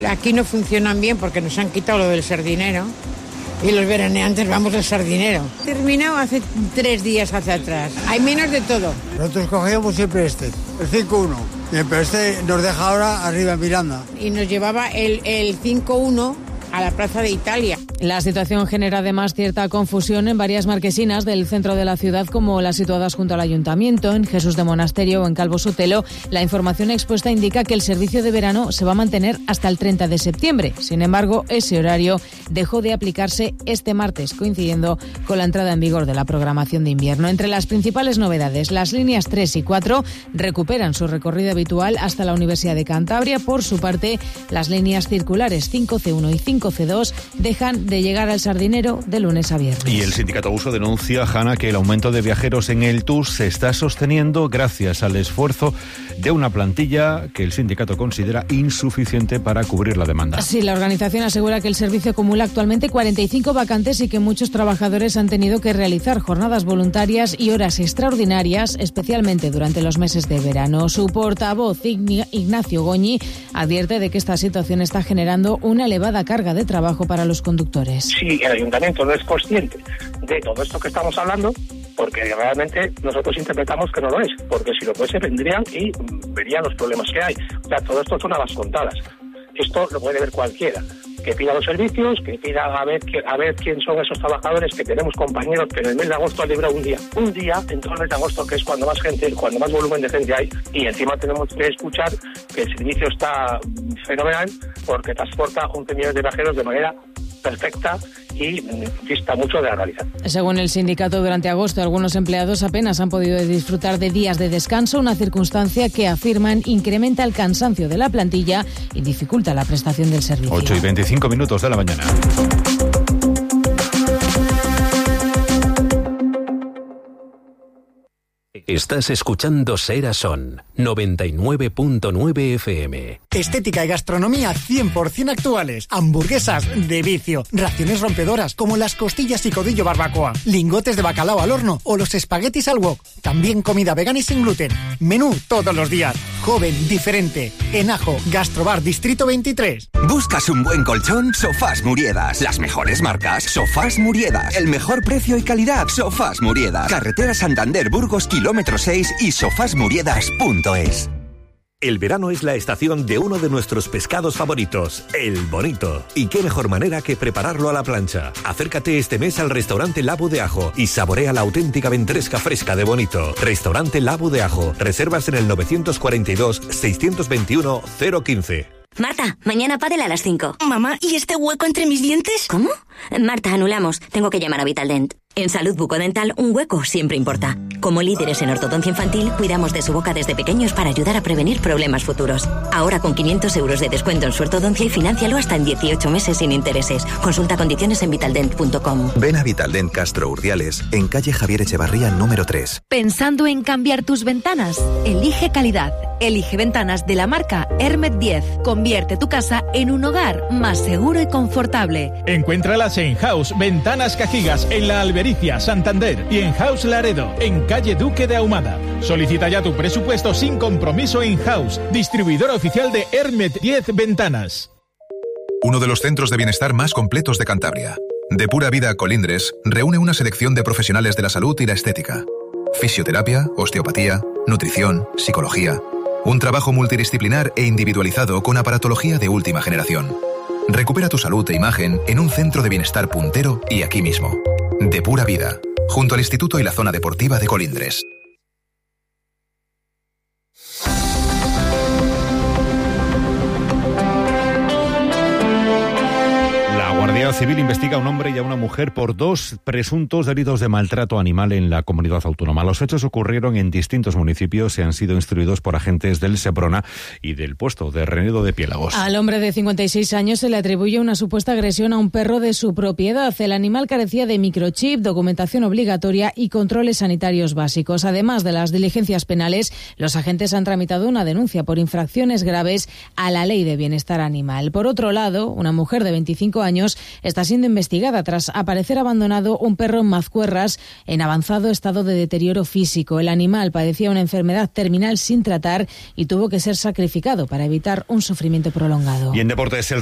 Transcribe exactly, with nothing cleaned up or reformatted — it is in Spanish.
Aquí no funcionan bien porque nos han quitado lo del sardinero y los veraneantes vamos al sardinero. Terminado hace tres días hacia atrás. Hay menos de todo. Nosotros cogíamos siempre este, el cinco uno. Pero este nos deja ahora arriba en Miranda. Y nos llevaba el, el cinco uno a la Plaza de Italia. La situación genera además cierta confusión en varias marquesinas del centro de la ciudad, como las situadas junto al Ayuntamiento, en Jesús de Monasterio o en Calvo Sotelo. La información expuesta indica que el servicio de verano se va a mantener hasta el treinta de septiembre. Sin embargo, ese horario dejó de aplicarse este martes, coincidiendo con la entrada en vigor de la programación de invierno. Entre las principales novedades, las líneas tres y cuatro recuperan su recorrido habitual hasta la Universidad de Cantabria. Por su parte, las líneas circulares cinco ce uno y cinco ce dos dejan de llegar al Sardinero de lunes a viernes. Y el sindicato Uso denuncia, Hanna, que el aumento de viajeros en el T U S se está sosteniendo gracias al esfuerzo de una plantilla que el sindicato considera insuficiente para cubrir la demanda. Sí, la organización asegura que el servicio acumula actualmente cuarenta y cinco vacantes y que muchos trabajadores han tenido que realizar jornadas voluntarias y horas extraordinarias, especialmente durante los meses de verano. Su portavoz, Ignacio Goñi, advierte de que esta situación está generando una elevada carga de trabajo para los conductores. Si el ayuntamiento no es consciente de todo esto que estamos hablando, porque realmente nosotros interpretamos que no lo es, porque si lo fuese vendrían y verían los problemas que hay. O sea, todo esto son habas contadas. Esto lo puede ver cualquiera, que pida los servicios, que pida a ver, a ver quién son esos trabajadores, que tenemos compañeros que en el mes de agosto han librado un día. Un día en todo el mes de agosto, que es cuando más gente, cuando más volumen de gente hay, y encima tenemos que escuchar que el servicio está fenomenal porque transporta once millones de viajeros de manera perfecta y dista mucho de la realidad. Según el sindicato, durante agosto algunos empleados apenas han podido disfrutar de días de descanso, una circunstancia que afirman incrementa el cansancio de la plantilla y dificulta la prestación del servicio. ocho y veinticinco minutos de la mañana. Estás escuchando Sera Son, noventa y nueve punto nueve F M. Estética y gastronomía cien por ciento actuales. Hamburguesas de vicio. Raciones rompedoras como las costillas y codillo barbacoa. Lingotes de bacalao al horno o los espaguetis al wok. También comida vegana y sin gluten. Menú todos los días. Joven, diferente. En Ajo, Gastrobar Distrito veintitrés. ¿Buscas un buen colchón? Sofás Muriedas. Las mejores marcas. Sofás Muriedas. El mejor precio y calidad. Sofás Muriedas. Carretera Santander Burgos, kilómetro seis y sofás muriedas punto es. El verano es la estación de uno de nuestros pescados favoritos, el bonito. Y qué mejor manera que prepararlo a la plancha. Acércate este mes al restaurante Labu de Ajo y saborea la auténtica ventresca fresca de bonito. Restaurante Labu de Ajo. Reservas en el novecientos cuarenta y dos, seiscientos veintiuno, cero quince. Marta, mañana pádel a las cinco. Mamá, ¿y este hueco entre mis dientes? ¿Cómo? Marta, anulamos. Tengo que llamar a Vitaldent. En salud bucodental, un hueco siempre importa. Como líderes en ortodoncia infantil, cuidamos de su boca desde pequeños para ayudar a prevenir problemas futuros. Ahora con quinientos euros de descuento en su ortodoncia y financialo hasta en dieciocho meses sin intereses. Consulta condiciones en vitaldent punto com. Ven a Vitaldent Castro Urdiales, en calle Javier Echevarría número tres. ¿Pensando en cambiar tus ventanas? Elige calidad. Elige ventanas de la marca Hermet diez. Convierte tu casa en un hogar más seguro y confortable. Encuéntralas en House Ventanas Cajigas, en la Albericia, Santander, y en House Laredo, en calle Duque de Ahumada. Solicita ya tu presupuesto sin compromiso en House, distribuidor oficial de Hermet diez Ventanas. Uno de los centros de bienestar más completos de Cantabria. De Pura Vida Colindres reúne una selección de profesionales de la salud y la estética. Fisioterapia, osteopatía, nutrición, psicología. Un trabajo multidisciplinar e individualizado con aparatología de última generación. Recupera tu salud e imagen en un centro de bienestar puntero y aquí mismo. De Pura Vida, junto al Instituto y la Zona Deportiva de Colindres. La Guardia Civil investiga a un hombre y a una mujer por dos presuntos delitos de maltrato animal en la comunidad autónoma. Los hechos ocurrieron en distintos municipios y han sido instruidos por agentes del Seprona y del puesto de Renedo de Piélagos. Al hombre de cincuenta y seis años se le atribuye una supuesta agresión a un perro de su propiedad. El animal carecía de microchip, documentación obligatoria y controles sanitarios básicos. Además de las diligencias penales, los agentes han tramitado una denuncia por infracciones graves a la Ley de Bienestar Animal. Por otro lado, una mujer de veinticinco años está siendo investigada tras aparecer abandonado un perro en Mazcuerras en avanzado estado de deterioro físico. El animal padecía una enfermedad terminal sin tratar y tuvo que ser sacrificado para evitar un sufrimiento prolongado. Y en deportes, el